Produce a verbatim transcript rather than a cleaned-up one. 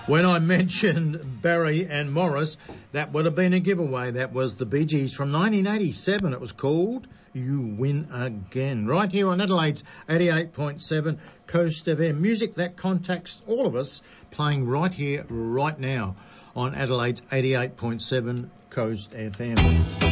When I mentioned Barry and Morris, that would have been a giveaway. That was the Bee Gees from nineteen eighty-seven. It was called You Win Again. Right here on Adelaide's eighty-eight point seven Coast F M. Music that contacts all of us, playing right here, right now on Adelaide's eighty-eight point seven Coast F M.